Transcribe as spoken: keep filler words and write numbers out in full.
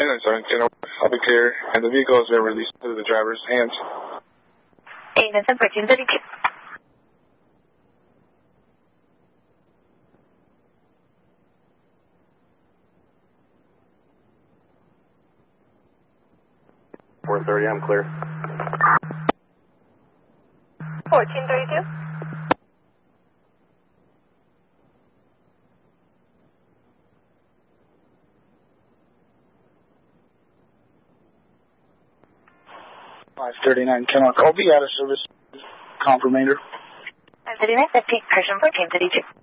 and seventeen, I'll be clear, and the vehicle has been released to the driver's hands. eight and fourteen thirty-two. four thirty, I'm clear. fourteen thirty-two. five thirty-nine, Kenlock. I'll be out of service. Confirmator. five thirty-nine fifty, Christian fourteen thirty-two.